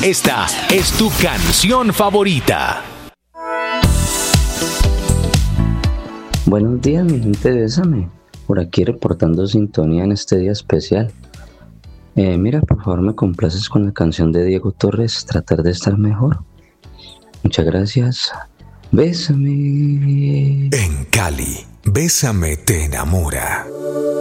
Esta es tu canción favorita. Buenos días, mi gente de Bésame. Por aquí reportando sintonía en este día especial. Mira, por favor, me complaces con la canción de Diego Torres, Tratar de estar mejor. Muchas gracias. Bésame. En Cali, Bésame te enamora.